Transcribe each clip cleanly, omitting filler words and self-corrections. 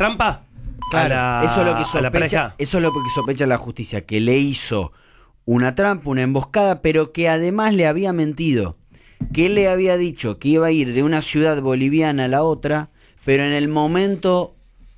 trampa? Claro, eso es lo que sospecha la justicia, que le hizo una trampa, una emboscada, pero que además le había mentido, que él le había dicho que iba a ir de una ciudad boliviana a la otra, pero en el momento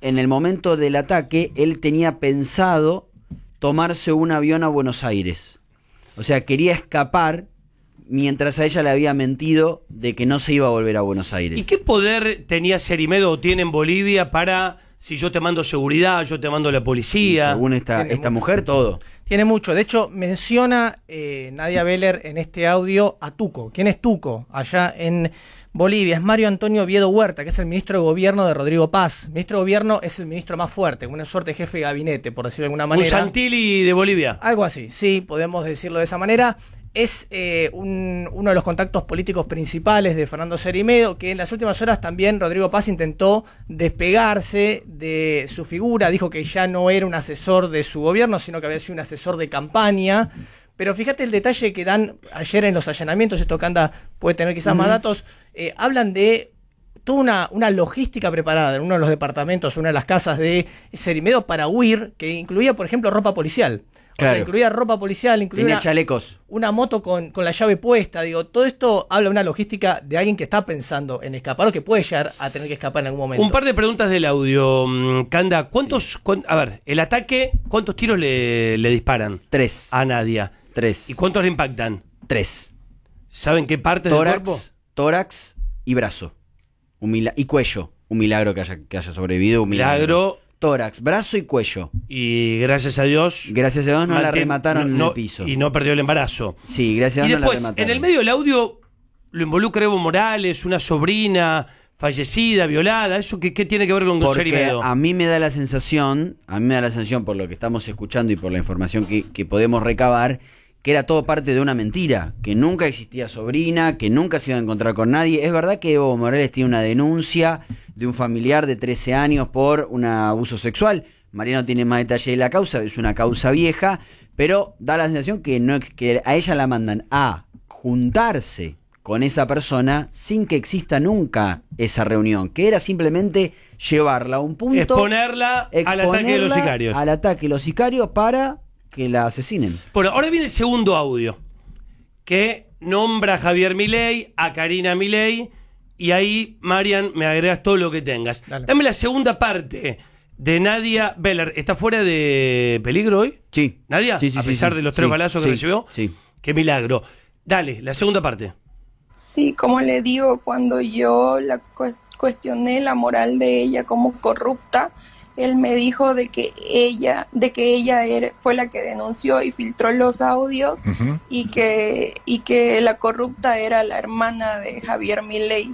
del ataque él tenía pensado tomarse un avión a Buenos Aires. O sea, quería escapar mientras a ella le había mentido de que no se iba a volver a Buenos Aires. ¿Y qué poder tenía Cerimedo o tiene en Bolivia para, si yo te mando seguridad, yo te mando la policía? Y según esta mujer, todo. Tiene mucho. De hecho, menciona Nadia Beller en este audio a Tuco. ¿Quién es Tuco? Allá en Bolivia. Es Mario Antonio Oviedo Huerta, que es el ministro de Gobierno de Rodrigo Paz. Ministro de Gobierno es el ministro más fuerte, una suerte de jefe de gabinete, por decirlo de alguna manera. Un Santilli de Bolivia. Algo así, sí, podemos decirlo de esa manera. Es uno de los contactos políticos principales de Fernando Cerimedo, que en las últimas horas también Rodrigo Paz intentó despegarse de su figura, dijo que ya no era un asesor de su gobierno, sino que había sido un asesor de campaña. Pero fíjate el detalle que dan ayer en los allanamientos, esto que anda puede tener quizás más datos, hablan de toda una logística preparada en uno de los departamentos, una de las casas de Cerimedo para huir, que incluía, por ejemplo, ropa policial. Claro. O sea, incluía ropa policial, incluía chalecos, una moto con la llave puesta. Digo, todo esto habla de una logística de alguien que está pensando en escapar o que puede llegar a tener que escapar en algún momento. Un par de preguntas del audio, Canda. A ver, el ataque, ¿cuántos tiros le disparan? 3. A Nadia. 3. ¿Y cuántos le impactan? 3. ¿Saben qué partes del cuerpo? Tórax y brazo. Y cuello. Un milagro que haya sobrevivido. Un milagro. Tórax, brazo y cuello. Y gracias a Dios... Gracias a Dios no la remataron en el piso. Y no perdió el embarazo. Sí, gracias a Dios y no después, la remataron. En el medio del audio lo involucra Evo Morales, una sobrina fallecida, violada. ¿Eso qué tiene que ver con Cerimedo? A mí me da la sensación, por lo que estamos escuchando y por la información que podemos recabar, que era todo parte de una mentira, que nunca existía sobrina, que nunca se iba a encontrar con nadie. Es verdad que Evo Morales tiene una denuncia de un familiar de 13 años por un abuso sexual. Mariano tiene más detalle de la causa, es una causa vieja, pero da la sensación que a ella la mandan a juntarse con esa persona sin que exista nunca esa reunión, que era simplemente llevarla a un punto, exponerla al ataque de los sicarios. Al ataque de los sicarios para que la asesinen. Bueno, ahora viene el segundo audio, que nombra a Javier Milei, a Karina Milei, y ahí, Marian, me agregas todo lo que tengas. Dale. Dame la segunda parte de Nadia Beller. ¿Está fuera de peligro hoy? Sí. ¿Nadia? Sí, a pesar de los 3 balazos que recibió. Sí. Qué milagro. Dale, la segunda parte. Sí, como le digo, cuando yo la cuestioné la moral de ella como corrupta, él me dijo de que ella fue la que denunció y filtró los audios, y que la corrupta era la hermana de Javier Milei.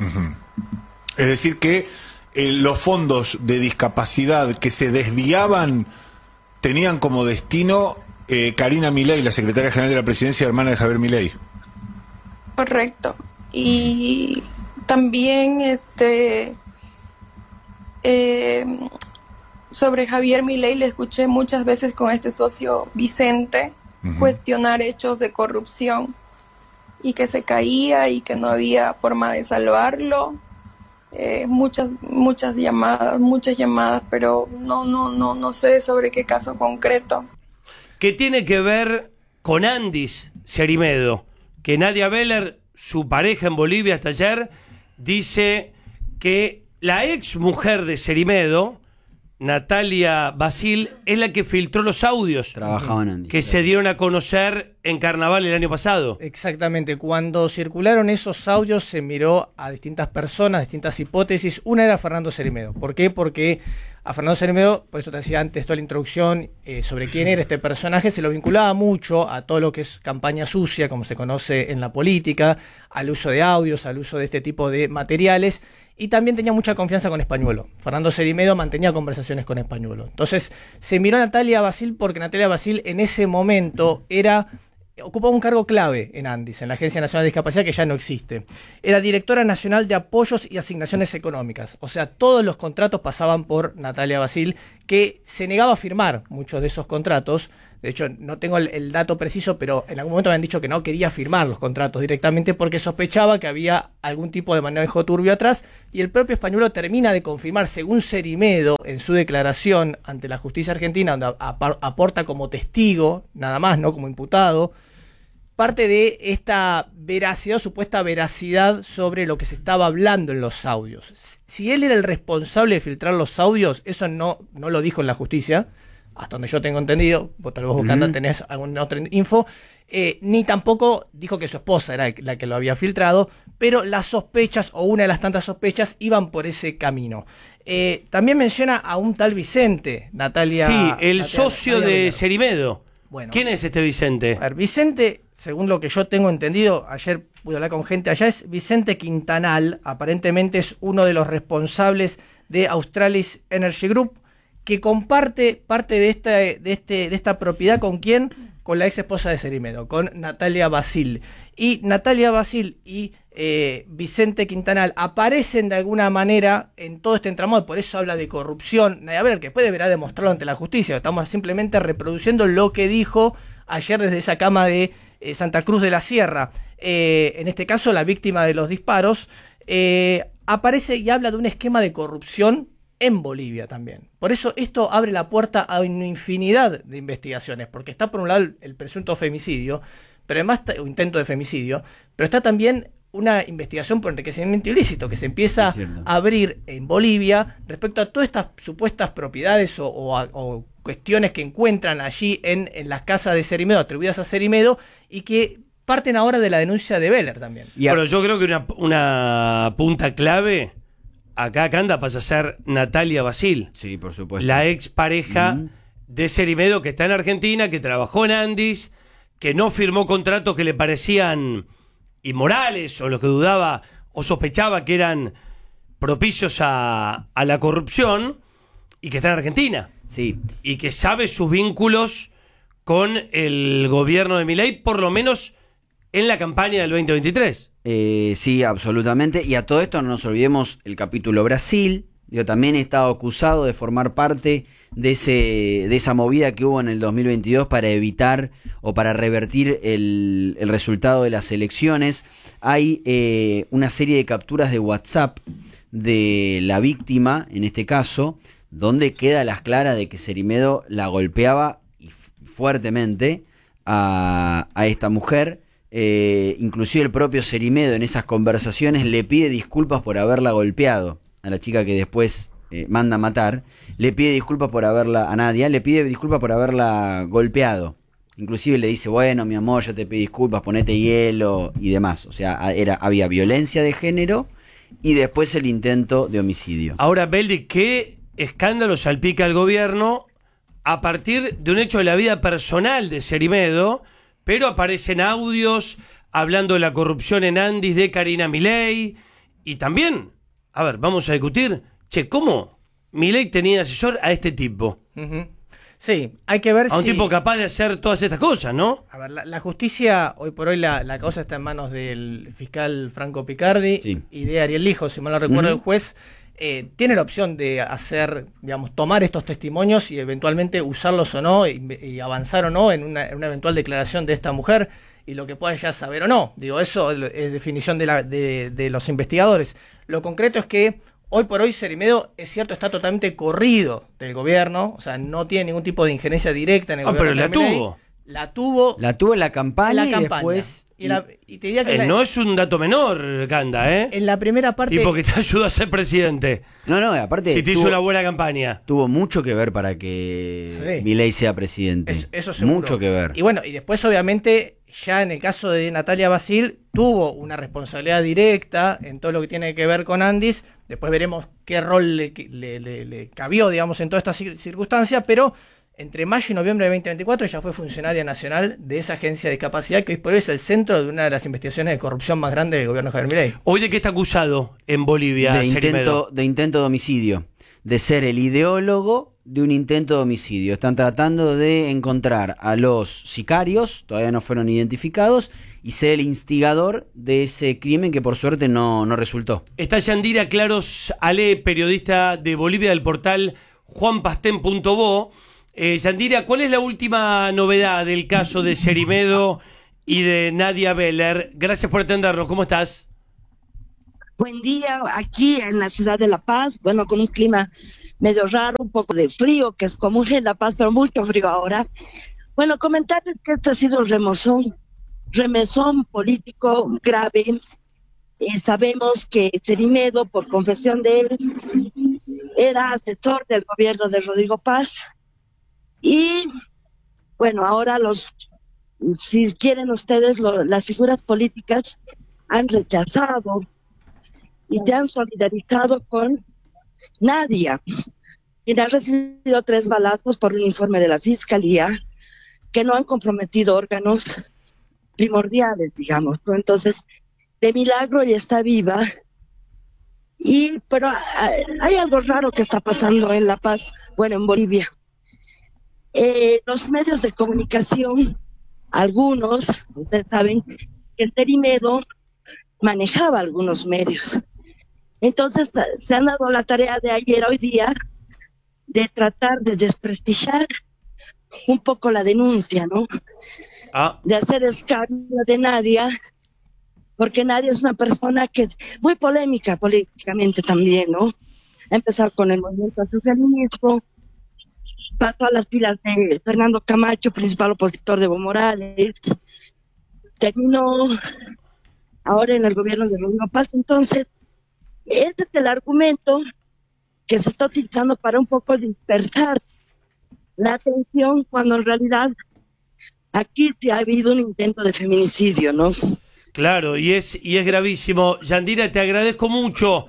Es decir que los fondos de discapacidad que se desviaban tenían como destino Karina Milei, la secretaria general de la presidencia, hermana de Javier Milei. Correcto. Y también sobre Javier Milei le escuché muchas veces con este socio Vicente cuestionar hechos de corrupción y que se caía y que no había forma de salvarlo. Muchas llamadas, pero no sé sobre qué caso concreto. ¿Qué tiene que ver con Andis Cerimedo? Que Nadia Beller, su pareja en Bolivia hasta ayer, dice que la ex mujer de Cerimedo, Natalia Basil, es la que filtró los audios Trabajaban Andis, que se dieron a conocer en Carnaval el año pasado. Exactamente, cuando circularon esos audios se miró a distintas personas, distintas hipótesis. Una era Fernando Cerimedo. ¿Por qué? Porque a Fernando Cerimedo, por eso te decía antes toda la introducción sobre quién era este personaje, se lo vinculaba mucho a todo lo que es campaña sucia, como se conoce en la política, al uso de audios, al uso de este tipo de materiales, y también tenía mucha confianza con Españuelo. Fernando Cerimedo mantenía conversaciones con Españuelo. Entonces se miró a Natalia Basil porque Natalia Basil en ese momento ocupaba un cargo clave en Andis, en la Agencia Nacional de Discapacidad, que ya no existe. Era directora nacional de apoyos y asignaciones económicas. O sea, todos los contratos pasaban por Natalia Basil, que se negaba a firmar muchos de esos contratos. De hecho, no tengo el dato preciso, pero en algún momento me han dicho que no quería firmar los contratos directamente porque sospechaba que había algún tipo de manejo turbio atrás, y el propio Españuelo termina de confirmar, según Cerimedo, en su declaración ante la justicia argentina, donde aporta como testigo, nada más, no como imputado, parte de esta veracidad, supuesta veracidad sobre lo que se estaba hablando en los audios. Si él era el responsable de filtrar los audios, eso no lo dijo en la justicia, hasta donde yo tengo entendido, vos tal vez buscando tenés alguna otra info, ni tampoco dijo que su esposa era la que lo había filtrado, pero las sospechas, o una de las tantas sospechas, iban por ese camino. También menciona a un tal Vicente, Natalia. Sí, el socio de Cerimedo. Bueno, ¿Quién es este Vicente? A ver, Vicente, según lo que yo tengo entendido, ayer pude hablar con gente allá, es Vicente Quintanal, aparentemente es uno de los responsables de Australis Energy Group, que comparte parte de esta propiedad. ¿Con quién? Con la ex esposa de Cerimedo, con Natalia Basil. Y Natalia Basil y Vicente Quintanal aparecen de alguna manera en todo este entramado, por eso habla de corrupción. A ver, que después deberá demostrarlo ante la justicia. Estamos simplemente reproduciendo lo que dijo ayer desde esa cama de Santa Cruz de la Sierra. En este caso, la víctima de los disparos aparece y habla de un esquema de corrupción en Bolivia también. Por eso esto abre la puerta a una infinidad de investigaciones, porque está por un lado el presunto femicidio, pero además o intento de femicidio, pero está también una investigación por enriquecimiento ilícito que se empieza a abrir en Bolivia respecto a todas estas supuestas propiedades o cuestiones que encuentran allí en las casas de Cerimedo, atribuidas a Cerimedo, y que parten ahora de la denuncia de Beller también. Bueno, yo creo que una punta clave acá anda pasa a ser Natalia Basil. Sí, por supuesto. La ex pareja de Cerimedo, que está en Argentina, que trabajó en Andis, que no firmó contratos que le parecían inmorales, o lo que dudaba o sospechaba que eran propicios a la corrupción, y que está en Argentina. Sí. Y que sabe sus vínculos con el gobierno de Milei, por lo menos en la campaña del 2023. Sí, absolutamente. Y a todo esto no nos olvidemos el capítulo Brasil. También he estado acusado de formar parte de esa movida que hubo en el 2022 para evitar o para revertir el resultado de las elecciones. Hay una serie de capturas de WhatsApp de la víctima, en este caso, donde queda a las claras de que Cerimedo la golpeaba fuertemente a esta mujer. Inclusive el propio Cerimedo en esas conversaciones le pide disculpas por haberla golpeado a la chica que después manda a matar. Le pide disculpas por haberla, a Nadia, le pide disculpas por haberla golpeado. Inclusive le dice, bueno, mi amor, ya te pedí disculpas, ponete hielo y demás. O sea, había violencia de género y después el intento de homicidio. Ahora, Beldi, ¿qué escándalo salpica al gobierno a partir de un hecho de la vida personal de Cerimedo? Pero aparecen audios hablando de la corrupción en Andis de Karina Milei. Y también, a ver, vamos a discutir, ¿cómo Milei tenía asesor a este tipo? Sí, hay que ver a un tipo capaz de hacer todas estas cosas, ¿no? A ver, la justicia, hoy por hoy la causa está en manos del fiscal Franco Picardi y de Ariel Lijo, si mal no recuerdo, el juez. Tiene la opción de hacer, digamos, tomar estos testimonios y eventualmente usarlos o no, y avanzar o no en una eventual declaración de esta mujer y lo que pueda ya saber o no. Digo, eso es definición de los investigadores. Lo concreto es que hoy por hoy Cerimedo, es cierto, está totalmente corrido del gobierno, o sea, no tiene ningún tipo de injerencia directa en el gobierno. Pero la tuvo. La tuvo en la campaña y después. Y te diría que no es un dato menor, Canda, ¿eh? En la primera parte. Tipo que te ayudó a ser presidente. No, aparte. Si te hizo una buena campaña. Tuvo mucho que ver para que Milei sea presidente. Eso seguro. Mucho que ver. Y bueno, y después, obviamente, ya en el caso de Natalia Basil, tuvo una responsabilidad directa en todo lo que tiene que ver con Andis. Después veremos qué rol le cabió, digamos, en toda esta circunstancia, pero entre mayo y noviembre de 2024 ella fue funcionaria nacional de esa agencia de discapacidad que hoy por hoy es el centro de una de las investigaciones de corrupción más grandes del gobierno de Javier Milei. ¿Hoy de qué está acusado en Bolivia? De intento de homicidio, de ser el ideólogo de un intento de homicidio. Están tratando de encontrar a los sicarios, todavía no fueron identificados, y ser el instigador de ese crimen que por suerte no resultó. Está Yandira Claros Ale, periodista de Bolivia del portal juanpastén.bo. Yandira, ¿cuál es la última novedad del caso de Cerimedo y de Nadia Beller? Gracias por atendernos. ¿Cómo estás? Buen día, aquí en la ciudad de La Paz, bueno, con un clima medio raro, un poco de frío, que es común en La Paz, pero mucho frío ahora. Bueno, comentarles que esto ha sido un remesón político grave. Sabemos que Cerimedo, por confesión de él, era asesor del gobierno de Rodrigo Paz. Y bueno, ahora si quieren ustedes, las figuras políticas han rechazado y se han solidarizado con Nadia, quien ha recibido 3 balazos por un informe de la Fiscalía que no han comprometido órganos primordiales, digamos, ¿no? Entonces, de milagro ella está viva, pero hay algo raro que está pasando en La Paz, bueno, en Bolivia. Los medios de comunicación, algunos, ustedes saben, que Cerimedo manejaba algunos medios. Entonces se han dado la tarea de ayer a hoy día de tratar de desprestigiar un poco la denuncia, ¿no? De hacer escarnio de Nadia, porque Nadia es una persona que es muy polémica políticamente también, ¿no? Ha empezado con el movimiento al socialismo, pasó a las filas de Fernando Camacho, principal opositor de Evo Morales, terminó ahora en el gobierno de Rodrigo Paz. Entonces, este es el argumento que se está utilizando para un poco dispersar la atención, cuando en realidad aquí sí ha habido un intento de feminicidio, ¿no? Claro, y es gravísimo. Yandira, te agradezco mucho.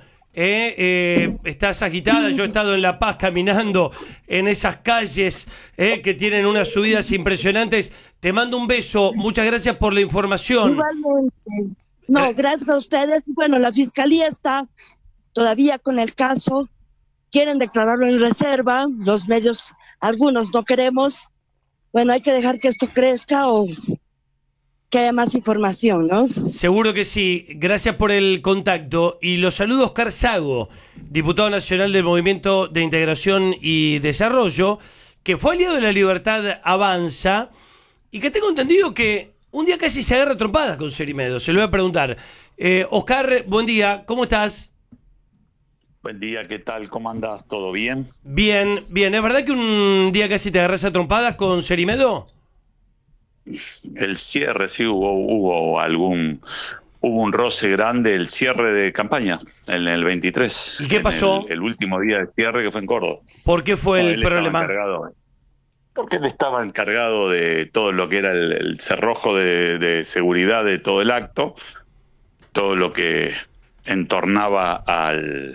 Estás agitada, yo he estado en La Paz caminando en esas calles que tienen unas subidas impresionantes. Te mando un beso, muchas gracias por la información. Igualmente. No, gracias a ustedes. Bueno, la Fiscalía está todavía con el caso, quieren declararlo en reserva, los medios, algunos no queremos. Bueno, hay que dejar que esto crezca o que haya más información, ¿no? Seguro que sí. Gracias por el contacto. Y los saludo a Oscar Sago, diputado nacional del Movimiento de Integración y Desarrollo, que fue aliado de La Libertad Avanza y que tengo entendido que un día casi se agarra trompadas con Cerimedo. Se lo voy a preguntar. Oscar, buen día. ¿Cómo estás? Buen día, ¿qué tal? ¿Cómo andás? ¿Todo bien? Bien, bien. ¿Es verdad que un día casi te agarras a trompadas con Cerimedo? El cierre, sí, hubo un roce grande, el cierre de campaña en el 23. ¿Y qué pasó? El último día de cierre, que fue en Córdoba. ¿Por qué fue el problema? Porque él estaba encargado de todo lo que era el cerrojo de seguridad de todo el acto, todo lo que entornaba al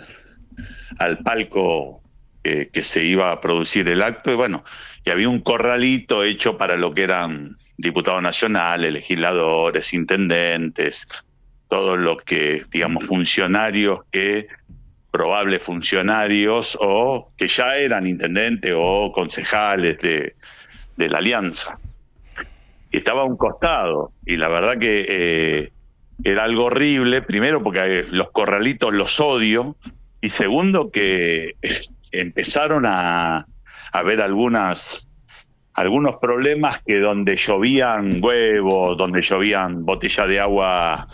palco que se iba a producir el acto, y bueno, y había un corralito hecho para lo que eran diputados nacionales, legisladores, intendentes, todo lo que, digamos, funcionarios probables funcionarios o que ya eran intendentes o concejales de la Alianza. Y estaba a un costado, y la verdad que era algo horrible, primero porque los corralitos los odio, y segundo que empezaron a haber algunos problemas, que donde llovían huevos, donde llovían botellas de agua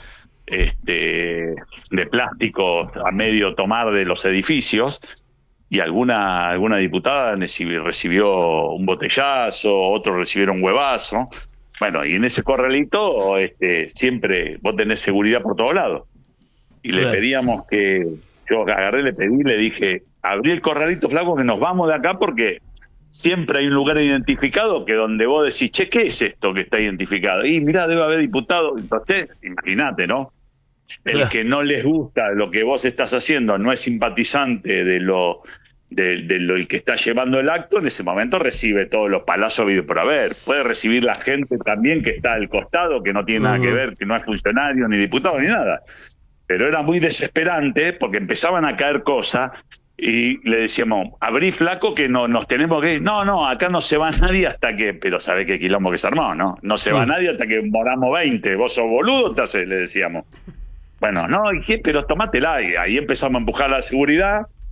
de plástico a medio tomar de los edificios, y alguna diputada recibió un botellazo, otros recibieron un huevazo. Bueno, y en ese corralito siempre vos tenés seguridad por todos lados. Y le pedíamos yo agarré, le dije, abrí el corralito, flaco, que nos vamos de acá, porque siempre hay un lugar identificado que donde vos decís, che, ¿qué es esto que está identificado? Y mirá, debe haber diputados. Entonces, imagínate, ¿no? El que no les gusta lo que vos estás haciendo, no es simpatizante de lo el que está llevando el acto, en ese momento recibe todos los palazos habidos por haber. Puede recibir la gente también que está al costado, que no tiene nada que ver, que no es funcionario, ni diputado, ni nada. Pero era muy desesperante porque empezaban a caer cosas y le decíamos, abrí, flaco, que no nos tenemos que ir. No, acá no se va nadie hasta que... Pero ¿sabés qué quilombo que se armó, no? No se va nadie hasta que moramos 20. ¿Vos sos boludo? Entonces le decíamos. Bueno, no, pero tomátela. Y ahí empezamos a empujar la seguridad.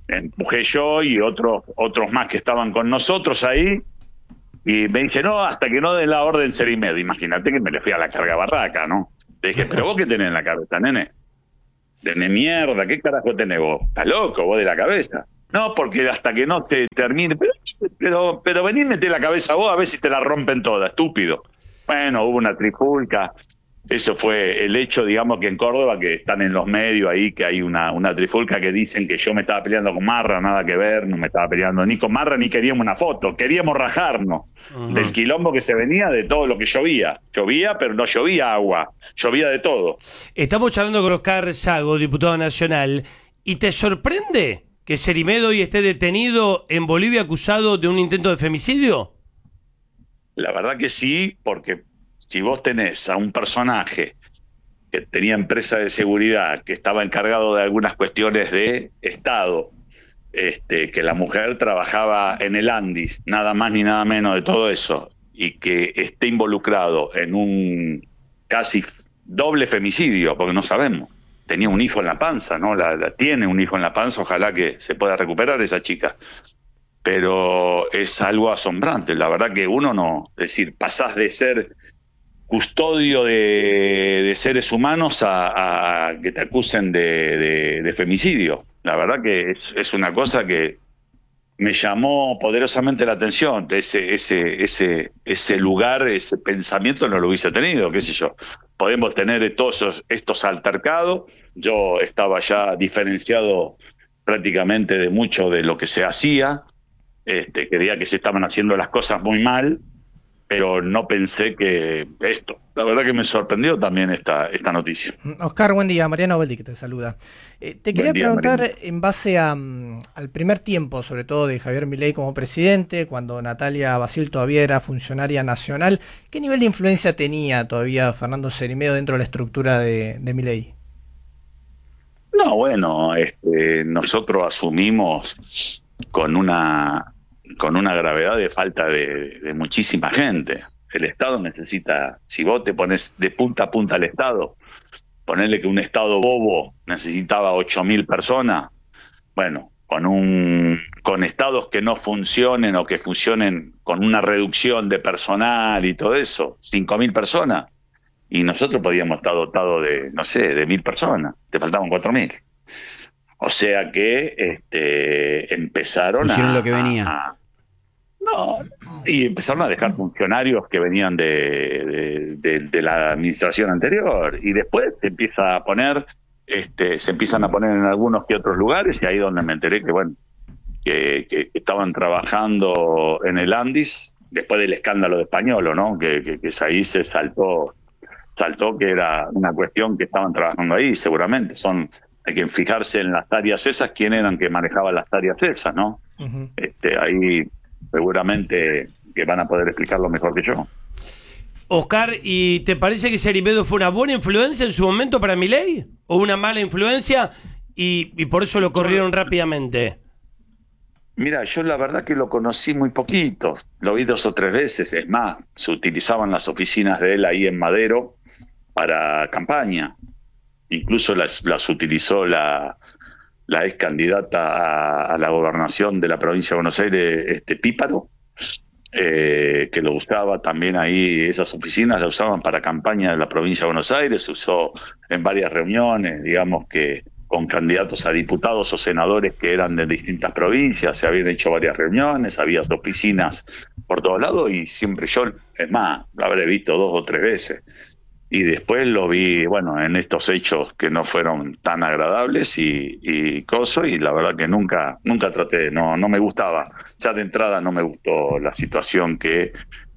empujé yo y otros más que estaban con nosotros ahí, y me dice, no, hasta que no den la orden Cerimedo. Imagínate que me le fui a la carga barraca, ¿no? Le dije, pero vos qué tenés en la cabeza, nene. De mierda, ¿qué carajo tenés vos? ¿Estás loco vos de la cabeza? No, porque hasta que no te termine, pero vení y meté la cabeza vos a ver si te la rompen toda, estúpido. Bueno, hubo una trifulca. Eso fue el hecho, digamos, que en Córdoba, que están en los medios ahí, que hay una trifulca que dicen que yo me estaba peleando con Marra, nada que ver, no me estaba peleando ni con Marra ni queríamos una foto, queríamos rajarnos del quilombo que se venía de todo lo que llovía. Llovía, pero no llovía agua, llovía de todo. Estamos charlando con Oscar Sago, diputado nacional, ¿y te sorprende que Cerimedo hoy esté detenido en Bolivia acusado de un intento de femicidio? La verdad que sí, porque si vos tenés a un personaje que tenía empresa de seguridad, que estaba encargado de algunas cuestiones de Estado, que la mujer trabajaba en el Andis, nada más ni nada menos de todo eso, y que esté involucrado en un casi doble femicidio, porque no sabemos, tenía un hijo en la panza, ¿no? Tiene un hijo en la panza, ojalá que se pueda recuperar esa chica. Pero es algo asombrante, la verdad que uno no, es decir, pasás de ser custodio de seres humanos a que te acusen de femicidio. La verdad que es una cosa que me llamó poderosamente la atención. Ese lugar, ese pensamiento no lo hubiese tenido, qué sé yo. Podemos tener todos estos altercados. Yo estaba ya diferenciado prácticamente de mucho de lo que se hacía. Creía que se estaban haciendo las cosas muy mal, pero no pensé que esto. La verdad que me sorprendió también esta noticia. Oscar, buen día. Mariano Beldi que te saluda. Te quería preguntar, Mariano, en base al primer tiempo, sobre todo de Javier Milei como presidente, cuando Natalia Basil todavía era funcionaria nacional, ¿qué nivel de influencia tenía todavía Fernando Cerimedo dentro de la estructura de Milei? No, bueno, nosotros asumimos con una gravedad de falta de muchísima gente. El Estado necesita, si vos te pones de punta a punta al Estado, ponerle que un Estado bobo necesitaba 8.000 personas, bueno, con estados que no funcionen o que funcionen con una reducción de personal y todo eso, 5.000 personas, y nosotros podíamos estar dotados de, no sé, de 1.000 personas, te faltaban 4.000. O sea que empezaron pusieron lo que venía. Y empezaron a dejar funcionarios que venían de la administración anterior, y después se empieza a poner, se empiezan a poner en algunos que otros lugares, y ahí donde me enteré que bueno, que estaban trabajando en el Andis después del escándalo de Españolo, ¿no? Que ahí se saltó que era una cuestión que estaban trabajando ahí, seguramente hay que fijarse en las áreas esas, quién eran que manejaban las áreas esas, ¿no? Uh-huh. Ahí seguramente que van a poder explicarlo mejor que yo. Oscar, ¿y te parece que Cerimedo fue una buena influencia en su momento para Milei? ¿O una mala influencia y por eso lo corrieron rápidamente? Mira, yo la verdad que lo conocí muy poquito, lo vi 2 o 3 veces, es más, se utilizaban las oficinas de él ahí en Madero para campaña. Incluso las utilizó la ex candidata a la gobernación de la provincia de Buenos Aires, Píparo, que lo usaba también ahí, esas oficinas las usaban para campaña de la provincia de Buenos Aires, se usó en varias reuniones, digamos que con candidatos a diputados o senadores que eran de distintas provincias, se habían hecho varias reuniones, había oficinas por todos lados, y siempre yo, es más, lo habré visto 2 o 3 veces. Y después lo vi, bueno, en estos hechos que no fueron tan agradables y la verdad que nunca traté, no me gustaba. Ya de entrada no me gustó la situación que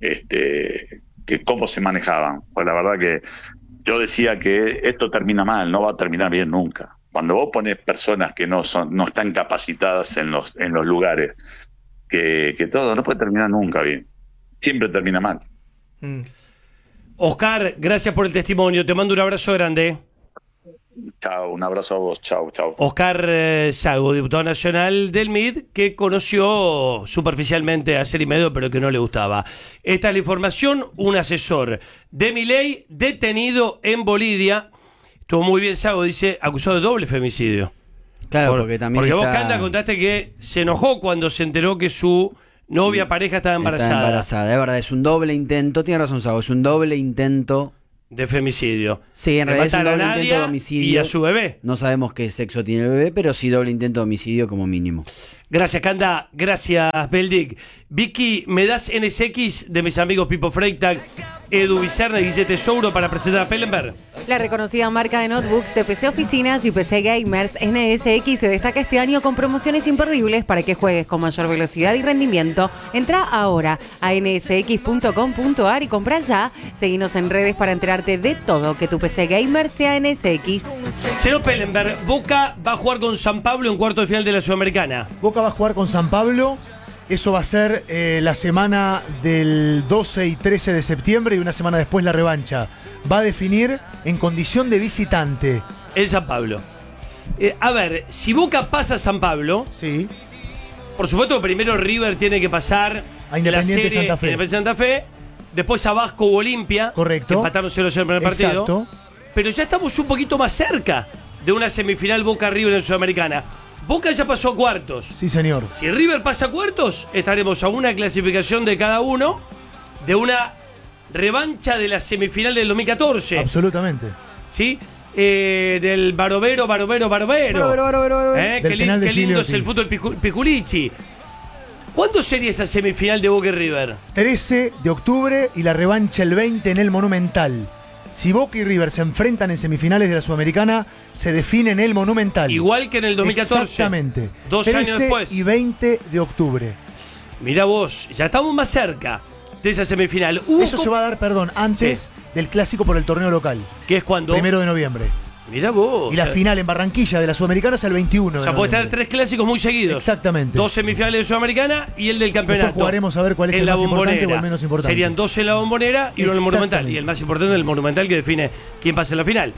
cómo se manejaban. Pues la verdad que yo decía que esto termina mal, no va a terminar bien nunca. Cuando vos pones personas que no están capacitadas en los lugares, que todo no puede terminar nunca bien. Siempre termina mal. Oscar, gracias por el testimonio. Te mando un abrazo grande. Chao, un abrazo a vos. Chao. Oscar Sago, diputado nacional del MID, que conoció superficialmente a Cerimedo, pero que no le gustaba. Esta es la información. Un asesor de Milei detenido en Bolivia. Estuvo muy bien, Sago, dice, acusado de doble femicidio. Claro, porque también porque vos, está- Canda, contaste que se enojó cuando se enteró que su novia pareja estaba embarazada. Está embarazada, es verdad, es un doble intento, tiene razón Sabo, es un doble intento. De femicidio. Sí, en Le realidad es un mataron doble a intento Nadia de homicidio. y a su bebé. No sabemos qué sexo tiene el bebé, pero sí doble intento de homicidio como mínimo. Gracias, Canda. Gracias, Beldic. Vicky, ¿me das NSX de mis amigos Pipo Freitag, Edu Vicerna y Guille Tesouro para presentar a Pellenberg? La reconocida marca de notebooks de PC Oficinas y PC Gamers NSX se destaca este año con promociones imperdibles para que juegues con mayor velocidad y rendimiento. Entra ahora a nsx.com.ar y compra ya. Seguinos en redes para enterarte de todo, que tu PC Gamer sea NSX. Señor Pellenberg, Boca va a jugar con San Pablo en cuarto de final de la Sudamericana. Boca va a jugar con San Pablo. Eso va a ser la semana del 12 y 13 de septiembre y una semana después la revancha. Va a definir en condición de visitante. En San Pablo. A ver, si Boca pasa a San Pablo, Sí. por supuesto que primero River tiene que pasar A Independiente la serie Santa Fe. Independiente Santa Fe, después a Vasco o Olimpia. Correcto. Que empataron 0-0 en el primer partido. Exacto. Pero ya estamos un poquito más cerca de una semifinal Boca-River en Sudamericana. Boca ya pasó a cuartos. Sí, señor. Si River pasa a cuartos, estaremos a una clasificación de cada uno de una revancha de la semifinal del 2014. Absolutamente. ¿Sí? Del Barovero. Del Qué penal de qué lindo es Gigliotti. el fútbol Pijulichi. ¿Cuándo sería esa semifinal de Boca y River? 13 de octubre y la revancha el 20 en el Monumental. Si Boca y River se enfrentan en semifinales de la Sudamericana, se define en el Monumental. Igual que en el 2014. Exactamente. 2 13 años después. y 20 de octubre. Mirá vos, ya estamos más cerca de esa semifinal. Eso se va a dar, perdón, antes del clásico por el torneo local. ¿Qué es cuando? 1 de noviembre. Mirá vos. Y la final en Barranquilla de la Sudamericana es el 21 O de sea, puede tener noviembre. 3 clásicos muy seguidos. Exactamente. 2 semifinales de Sudamericana y el del campeonato. Después jugaremos a ver cuál es en el la más importante Bombonera. o el menos importante. Serían 2 en la Bombonera y uno en el Monumental. Exactamente. Y el más importante el Monumental, que define quién pasa en la final.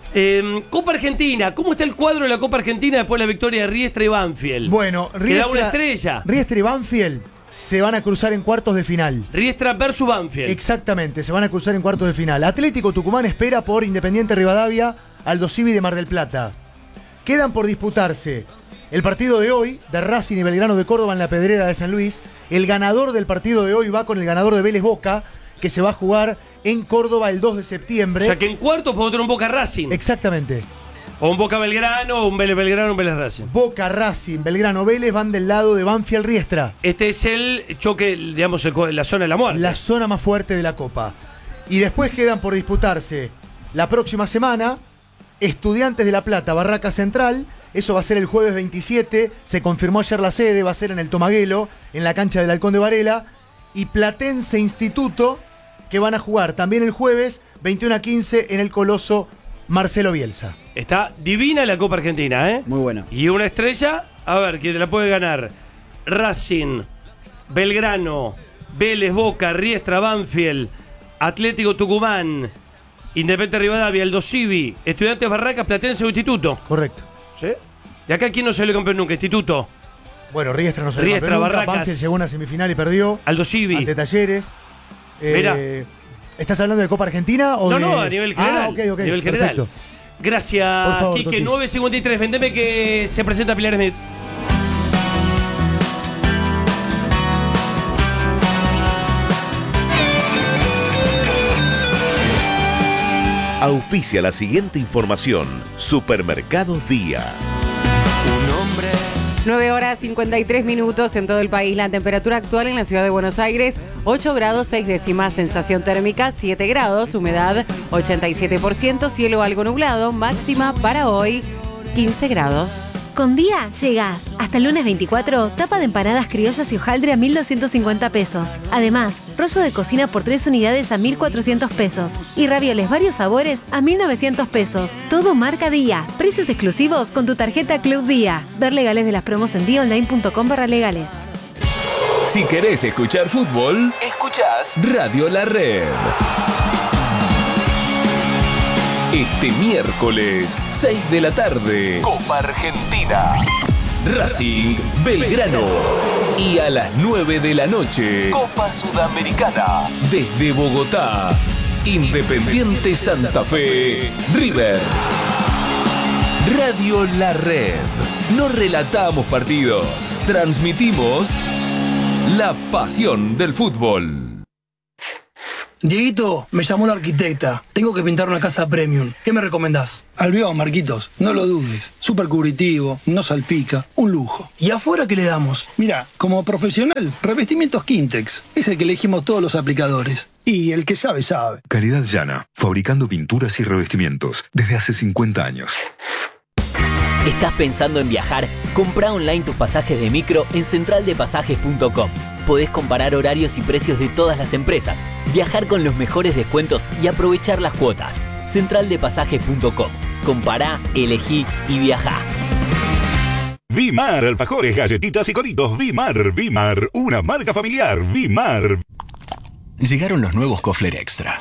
Copa Argentina. ¿Cómo está el cuadro de la Copa Argentina después de la victoria de Riestra y Banfield? Bueno, Queda una estrella. Riestra y Banfield se van a cruzar en cuartos de final. Riestra versus Banfield. Exactamente, se van a cruzar en cuartos de final. Atlético Tucumán espera por Independiente Rivadavia, Aldo Civi de Mar del Plata. Quedan por disputarse el partido de hoy de Racing y Belgrano de Córdoba en la Pedrera de San Luis. El ganador del partido de hoy va con el ganador de Vélez Boca, que se va a jugar en Córdoba el 2 de septiembre. O sea que en cuartos podemos tener un Boca Racing. Exactamente. O un Boca Belgrano, o un Vélez Belgrano, un Vélez Racing. Boca, Racing, Belgrano, Vélez van del lado de Banfield Riestra. Este es el choque, digamos, la zona de la muerte. La zona más fuerte de la Copa. Y después quedan por disputarse la próxima semana Estudiantes de La Plata, Barraca Central. Eso va a ser el jueves 27. Se confirmó ayer la sede, va a ser en el Tomaguelo, en la cancha del Halcón de Varela. Y Platense Instituto, que van a jugar también el jueves 21-15 en el Coloso Marcelo Bielsa. Está divina la Copa Argentina, ¿eh? Muy buena. Y una estrella, a ver, ¿quién la puede ganar? Racing, Belgrano, Vélez, Boca, Riestra, Banfield, Atlético Tucumán, Independiente Rivadavia, Aldo Civi, Estudiantes Barracas, Platense o Instituto. Correcto. ¿Sí? ¿De acá quién no salió campeón nunca? Instituto. Bueno, Riestra no se Riestra, campeón nunca. Barracas. Banfield llegó a una semifinal y perdió Aldo Civi. ante Talleres. Mirá. ¿Estás hablando de Copa Argentina o No, de...? no, a nivel general. Ah, ok, A nivel general. perfecto. Gracias, Por favor, Quique. Toti. 9.53. Vendeme que se presenta Pilar Smith. Auspicia la siguiente información. Supermercados Día. 9 horas 53 minutos en todo el país. La temperatura actual en la ciudad de Buenos Aires, 8 grados 6 décimas. Sensación térmica, 7 grados. Humedad, 87%. Cielo algo nublado. Máxima para hoy, 15 grados. Con Día llegás. Hasta el lunes 24, tapa de empanadas criollas y hojaldre a 1.250 pesos. Además, rollo de cocina por 3 unidades a 1.400 pesos. Y ravioles varios sabores a 1.900 pesos. Todo marca Día. Precios exclusivos con tu tarjeta Club Día. Ver legales de las promos en diaonline.com/legales. Si querés escuchar fútbol, escuchás Radio La Red. Este miércoles, 6 de la tarde, Copa Argentina. Racing, Belgrano. Y a las 9 de la noche, Copa Sudamericana. Desde Bogotá, Independiente Santa Fe, River. Radio La Red. No relatamos partidos, transmitimos la pasión del fútbol. Dieguito, me llamó la arquitecta. Tengo que pintar una casa premium. ¿Qué me recomendás? Albión, Marquitos. No lo dudes. Súper cubritivo, no salpica. Un lujo. ¿Y afuera qué le damos? Mira, como profesional, revestimientos Quintex. Es el que elegimos todos los aplicadores. Y el que sabe, sabe. Calidad Llana. Fabricando pinturas y revestimientos desde hace 50 años. ¿Estás pensando en viajar? Comprá online tus pasajes de micro en centraldepasajes.com. Podés comparar horarios y precios de todas las empresas, viajar con los mejores descuentos y aprovechar las cuotas. Centraldepasajes.com. Compará, elegí y viajá. Vimar, alfajores, galletitas y coritos. Vimar, una marca familiar. Vimar. Llegaron los nuevos Kofler Extra.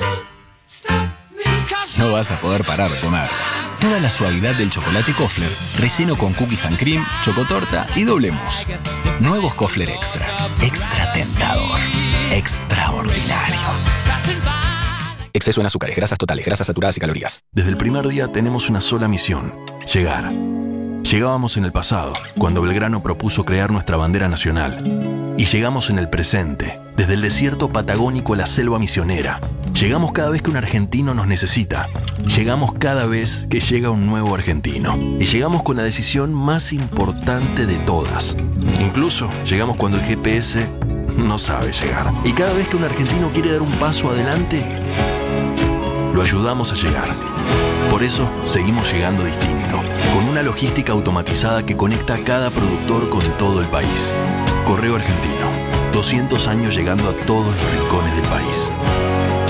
No vas a poder parar de comer. Toda la suavidad del chocolate Kofler, relleno con cookies and cream, chocotorta y doble mousse. Nuevos Kofler Extra. Extra tentador. Extraordinario. Exceso en azúcares, grasas totales, grasas saturadas y calorías. Desde el primer día tenemos una sola misión: llegar. Llegábamos en el pasado, cuando Belgrano propuso crear nuestra bandera nacional. Y llegamos en el presente, desde el desierto patagónico a la selva misionera. Llegamos cada vez que un argentino nos necesita. Llegamos cada vez que llega un nuevo argentino. Y llegamos con la decisión más importante de todas. Incluso llegamos cuando el GPS no sabe llegar. Y cada vez que un argentino quiere dar un paso adelante, lo ayudamos a llegar. Por eso seguimos llegando distinto, con una logística automatizada que conecta a cada productor con todo el país. Correo Argentino, 200 años llegando a todos los rincones del país.